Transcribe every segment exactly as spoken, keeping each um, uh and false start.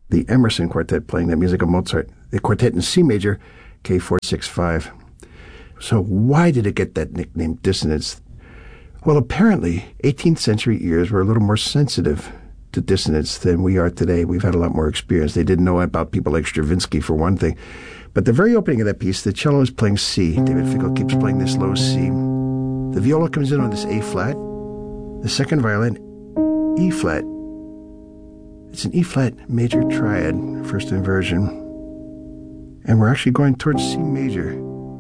the Emerson Quartet playing the music of Mozart, the quartet in C major, K four sixty-five. So why did it get that nickname, dissonance? Well, apparently, eighteenth century ears were a little more sensitive to dissonance than we are today. We've had a lot more experience. They didn't know about people like Stravinsky, for one thing. But the very opening of that piece, the cello is playing C. David Finkel keeps playing this low C. The viola comes in on this A flat. The second violin, E flat. It's an E flat major triad, first inversion. And we're actually going towards C major.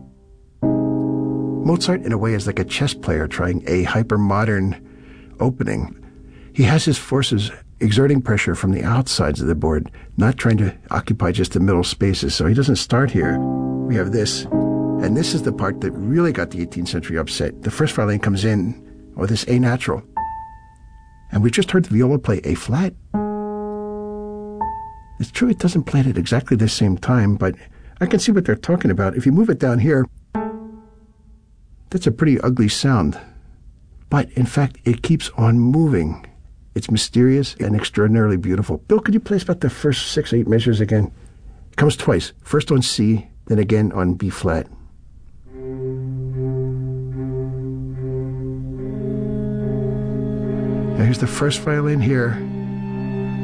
Mozart, in a way, is like a chess player trying a hyper-modern opening. He has his forces exerting pressure from the outsides of the board, not trying to occupy just the middle spaces. So he doesn't start here. We have this. And this is the part that really got the eighteenth century upset. The first violin comes in with this A natural. And we just heard the viola play A flat. It's true it doesn't play it at exactly the same time, but I can see what they're talking about. If you move it down here, that's a pretty ugly sound. But, in fact, it keeps on moving. It's mysterious and extraordinarily beautiful. Bill, could you play us about the first six, eight measures again? It comes twice. First on C, then again on B flat. Now here's the first violin here.